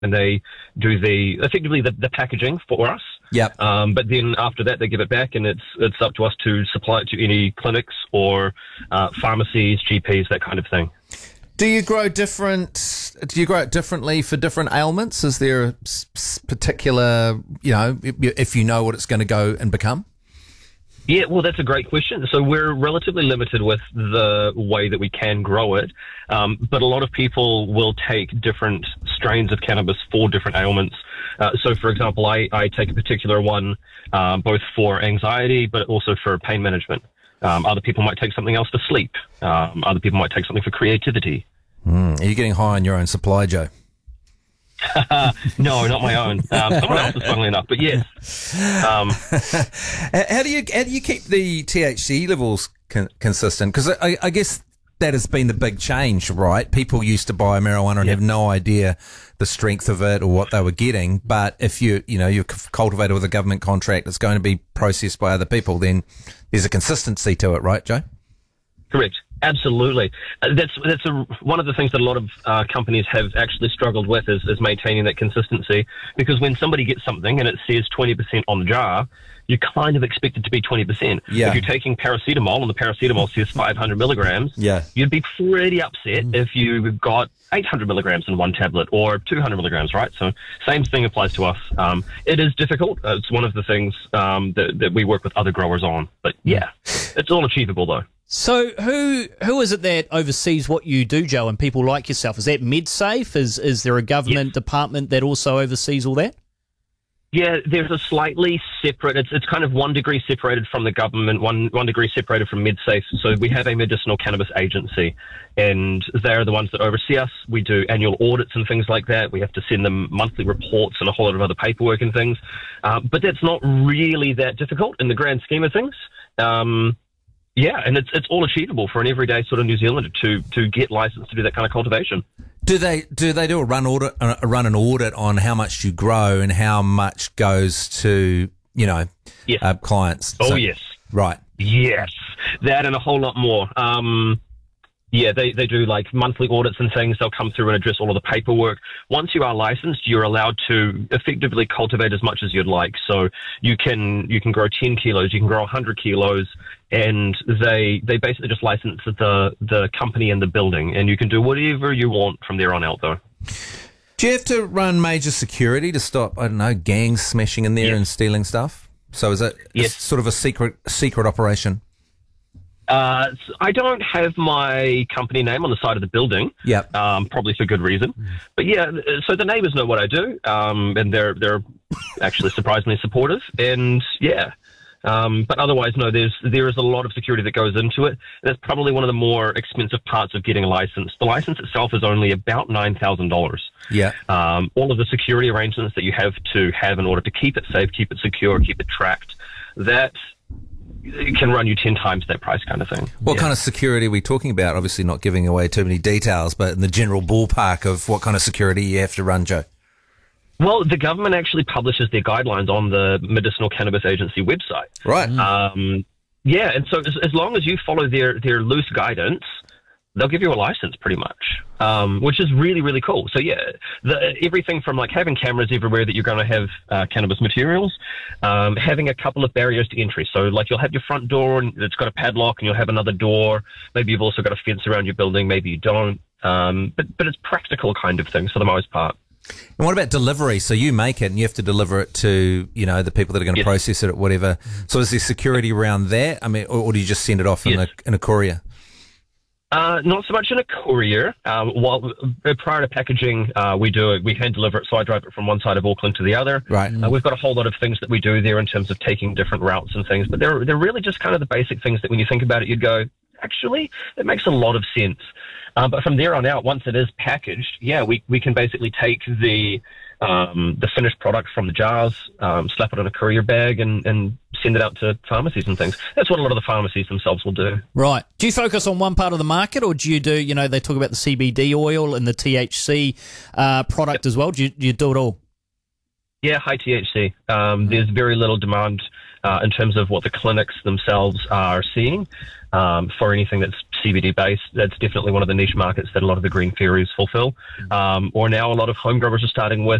and they do effectively the packaging for us. Yep. But then after that, they give it back, and it's up to us to supply it to any clinics or pharmacies, GPs, that kind of thing. Do you grow it differently for different ailments? Is there a particular, if you know what it's going to go and become? Yeah, well, that's a great question. So we're relatively limited with the way that we can grow it, but a lot of people will take different strains of cannabis for different ailments. So, for example, I take a particular one both for anxiety, but also for pain management. Other people might take something else for sleep. Other people might take something for creativity. Are you getting high on your own supply, Joe? No, not my own. Someone else's, funnily enough, but yes. How do you keep the THC levels consistent? Because I guess that has been the big change, right? People used to buy marijuana and have no idea the strength of it or what they were getting. But if you're cultivated with a government contract, it's going to be processed by other people, then there's a consistency to it, right, Joe? Correct. Absolutely. That's one of the things that a lot of companies have actually struggled with is maintaining that consistency, because when somebody gets something and it says 20% on the jar, you kind of expect it to be 20%. Yeah. If you're taking paracetamol and the paracetamol says 500 milligrams, you'd be pretty upset if you got 800 milligrams in one tablet or 200 milligrams, right? So same thing applies to us. It is difficult. It's one of the things that we work with other growers on. But yeah, it's all achievable though. So who is it that oversees what you do, Joe, and people like yourself? Is that MedSafe? Is there a government department that also oversees all that? Yeah, there's a slightly separate, it's kind of 1 degree separated from the government, one degree separated from MedSafe. So we have a medicinal cannabis agency, and they're the ones that oversee us. We do annual audits and things like that. We have to send them monthly reports and a whole lot of other paperwork and things. But that's not really that difficult in the grand scheme of things. Yeah, and it's all achievable for an everyday sort of New Zealander to get licensed to do that kind of cultivation. Do they do a run an audit on how much you grow and how much goes to clients? Oh, yes. Right. Yes, that and a whole lot more. Yeah, they do like monthly audits and things. They'll come through and address all of the paperwork. Once you are licensed, you're allowed to effectively cultivate as much as you'd like. So you can grow 10 kilos, you can grow 100 kilos, and they basically just license the company and the building, and you can do whatever you want from there on out, though. Do you have to run major security to stop, gangs smashing in there and stealing stuff? So is it sort of a secret operation? I don't have my company name on the side of the building. Yep. Probably for good reason. But yeah, so the neighbours know what I do, and they're actually surprisingly supportive. And yeah, but otherwise, no, there is a lot of security that goes into it. That's probably one of the more expensive parts of getting a license. The license itself is only about $9,000. Yeah. All of the security arrangements that you have to have in order to keep it safe, keep it secure, keep it tracked, that it can run you 10 times that price, kind of thing. What kind of security are we talking about? Obviously not giving away too many details, but in the general ballpark of what kind of security you have to run, Joe? Well, the government actually publishes their guidelines on the Medicinal Cannabis Agency website. Right. Yeah, and so as long as you follow their loose guidance, they'll give you a license pretty much, which is really, really cool. So yeah, everything from like having cameras everywhere that you're going to have cannabis materials, having a couple of barriers to entry. So like you'll have your front door and it's got a padlock, and you'll have another door. Maybe you've also got a fence around your building. Maybe you don't. But it's practical kind of thing for the most part. And what about delivery? So you make it and you have to deliver it to, the people that are going to process it or whatever. So is there security around that? I mean, or do you just send it off in a courier? Not so much in a courier. Prior to packaging, we hand deliver it, so I drive it from one side of Auckland to the other. Right. We've got a whole lot of things that we do there in terms of taking different routes and things, but they're really just kind of the basic things that when you think about it, you'd go, actually, that makes a lot of sense. But from there on out, once it is packaged, we can basically take the finished product from the jars, slap it on a courier bag, and send it out to pharmacies and things. That's what a lot of the pharmacies themselves will do. Right. Do you focus on one part of the market, or do you do, they talk about the CBD oil and the THC product as well? Do you do it all? Yeah, high THC. There's very little demand in terms of what the clinics themselves are seeing for anything that's CBD based. That's definitely one of the niche markets that a lot of the green fairies fulfill. Or now a lot of home growers are starting with